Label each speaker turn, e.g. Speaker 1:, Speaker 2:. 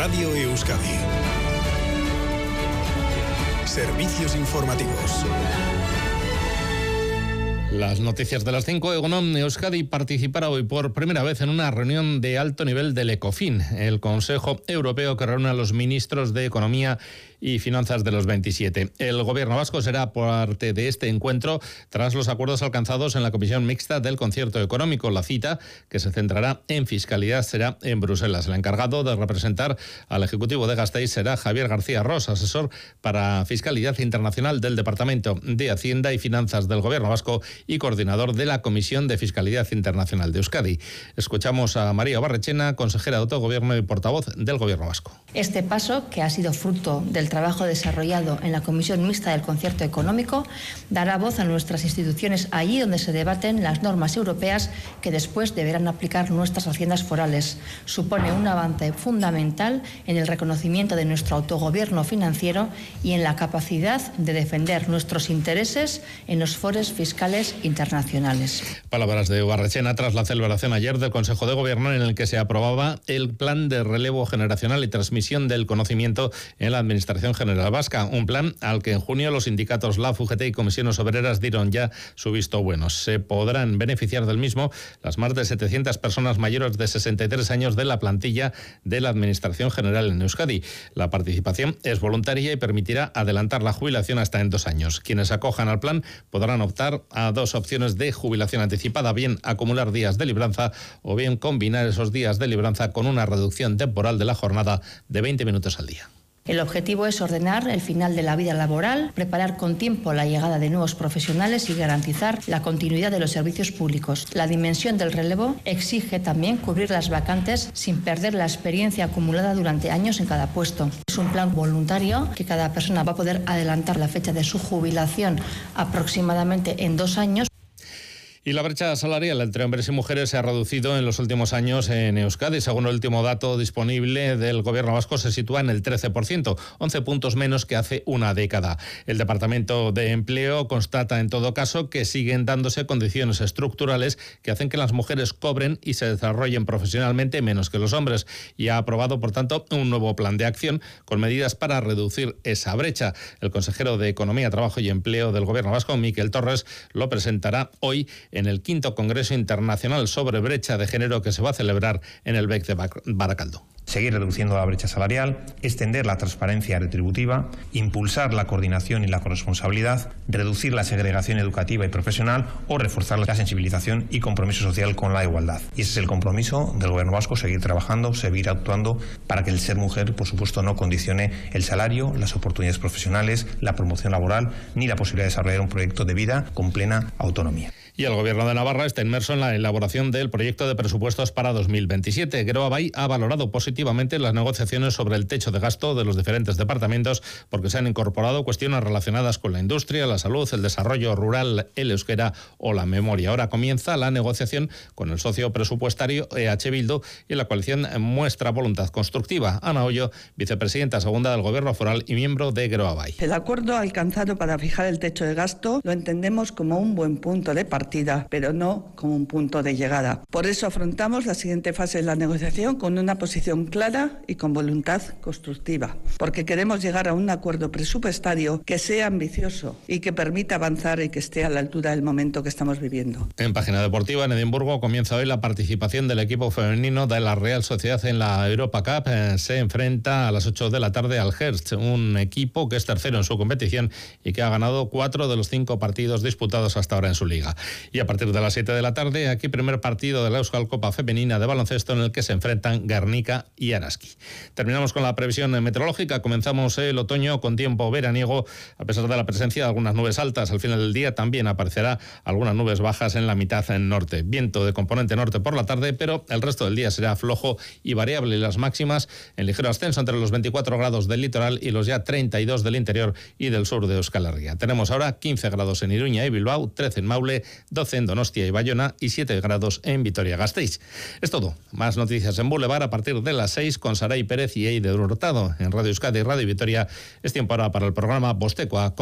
Speaker 1: Radio Euskadi. Servicios informativos.
Speaker 2: Las noticias de las 5. Egunon. Euskadi participará hoy por primera vez en una reunión de alto nivel del ECOFIN, el Consejo Europeo que reúne a los ministros de Economía y Finanzas de los 27. El Gobierno vasco será parte de este encuentro tras los acuerdos alcanzados en la Comisión Mixta del Concierto Económico. La cita, que se centrará en fiscalidad, será en Bruselas. El encargado de representar al Ejecutivo de Gasteiz será Javier García Ros, asesor para Fiscalidad Internacional del Departamento de Hacienda y Finanzas del Gobierno vasco y coordinador de la Comisión de Fiscalidad Internacional de Euskadi. Escuchamos a María Barrechena, consejera de Autogobierno y portavoz del Gobierno vasco.
Speaker 3: Este paso, que ha sido fruto del trabajo desarrollado en la Comisión Mixta del Concierto Económico, dará voz a nuestras instituciones allí donde se debaten las normas europeas que después deberán aplicar nuestras haciendas forales. Supone un avance fundamental en el reconocimiento de nuestro autogobierno financiero y en la capacidad de defender nuestros intereses en los foros fiscales internacionales.
Speaker 2: Palabras de Barrechena tras la celebración ayer del Consejo de Gobierno, en el que se aprobaba el plan de relevo generacional y transmisión del conocimiento en la Administración General Vasca, un plan al que en junio los sindicatos LAF, UGT y Comisiones Obreras dieron ya su visto bueno. Se podrán beneficiar del mismo las más de 700 personas mayores de 63 años de la plantilla de la Administración General en Euskadi. La participación es voluntaria y permitirá adelantar la jubilación hasta en 2 años. Quienes acojan al plan podrán optar a 2 opciones de jubilación anticipada, bien acumular días de libranza o bien combinar esos días de libranza con una reducción temporal de la jornada de 20 minutos al día.
Speaker 3: El objetivo es ordenar el final de la vida laboral, preparar con tiempo la llegada de nuevos profesionales y garantizar la continuidad de los servicios públicos. La dimensión del relevo exige también cubrir las vacantes sin perder la experiencia acumulada durante años en cada puesto. Es un plan voluntario que cada persona va a poder adelantar la fecha de su jubilación aproximadamente en 2 años.
Speaker 2: Y la brecha salarial entre hombres y mujeres se ha reducido en los últimos años en Euskadi. Según el último dato disponible del Gobierno vasco, se sitúa en el 13%, 11 puntos menos que hace una década. El Departamento de Empleo constata en todo caso que siguen dándose condiciones estructurales que hacen que las mujeres cobren y se desarrollen profesionalmente menos que los hombres, y ha aprobado, por tanto, un nuevo plan de acción con medidas para reducir esa brecha. El consejero de Economía, Trabajo y Empleo del Gobierno vasco, Miquel Torres, lo presentará hoy en el 5º Congreso Internacional sobre Brecha de Género, que se va a celebrar en el BEC de Baracaldo.
Speaker 4: Seguir reduciendo la brecha salarial, extender la transparencia retributiva, impulsar la coordinación y la corresponsabilidad, reducir la segregación educativa y profesional o reforzar la sensibilización y compromiso social con la igualdad. Y ese es el compromiso del Gobierno vasco: seguir trabajando, seguir actuando para que el ser mujer, por supuesto, no condicione el salario, las oportunidades profesionales, la promoción laboral ni la posibilidad de desarrollar un proyecto de vida con plena autonomía.
Speaker 2: Y el Gobierno de Navarra está inmerso en la elaboración del proyecto de presupuestos para 2027. Geroa Bai ha valorado positivamente las negociaciones sobre el techo de gasto de los diferentes departamentos, porque se han incorporado cuestiones relacionadas con la industria, la salud, el desarrollo rural, el euskera o la memoria. Ahora comienza la negociación con el socio presupuestario EH Bildu, y la coalición muestra voluntad constructiva. Ana Ollo, vicepresidenta segunda del Gobierno foral y miembro de Geroa Bai.
Speaker 5: El acuerdo alcanzado para fijar el techo de gasto lo entendemos como un buen punto de partida, pero no como un punto de llegada. Por eso afrontamos la siguiente fase de la negociación con una posición clara y con voluntad constructiva, porque queremos llegar a un acuerdo presupuestario que sea ambicioso y que permita avanzar y que esté a la altura del momento que estamos viviendo.
Speaker 2: En página deportiva, en Edimburgo comienza hoy la participación del equipo femenino de la Real Sociedad en la Europa Cup. Se enfrenta a las 8 de la tarde al Hertz, un equipo que es tercero en su competición y que ha ganado 4 de los 5 partidos disputados hasta ahora en su liga. Y a partir de las 7 de la tarde, aquí primer partido de la Euskal Copa Femenina de baloncesto, en el que se enfrentan Guernica y Araski. Terminamos con la previsión meteorológica. Comenzamos el otoño con tiempo veraniego, a pesar de la presencia de algunas nubes altas. Al final del día también aparecerá algunas nubes bajas en la mitad norte. Viento de componente norte por la tarde, pero el resto del día será flojo y variable. Las máximas en ligero ascenso entre los 24 grados del litoral y los ya 32 del interior y del sur de Euskal Herria. Tenemos ahora 15 grados en Iruña y Bilbao, 13 en Maule, 12 en Donostia y Bayona y 7 grados en Vitoria-Gasteiz. Es todo. Más noticias en Boulevard a partir de las 6 con Saray Pérez y Eider Hurtado. En Radio Euskadi y Radio Vitoria es tiempo ahora para el programa Bostekoa.